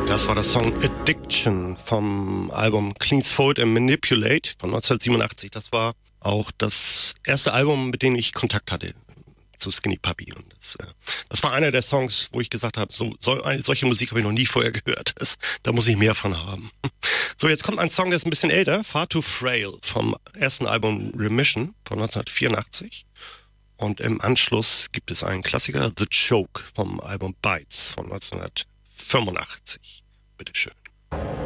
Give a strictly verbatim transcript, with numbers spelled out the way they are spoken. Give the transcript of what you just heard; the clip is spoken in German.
Das war der Song Addiction vom Album Clean's Fold and Manipulate von neunzehnhundertsiebenundachtzig. Das war auch das erste Album, mit dem ich Kontakt hatte zu Skinny Puppy. Und das, äh, das war einer der Songs, wo ich gesagt habe, so, so solche Musik habe ich noch nie vorher gehört. Das, da muss ich mehr von haben. So, jetzt kommt ein Song, der ist ein bisschen älter, Far Too Frail vom ersten Album Remission von neunzehnhundertvierundachtzig. Und im Anschluss gibt es einen Klassiker, The Choke vom Album Bites von neunzehnhundertfünfundachtzig. Bitteschön.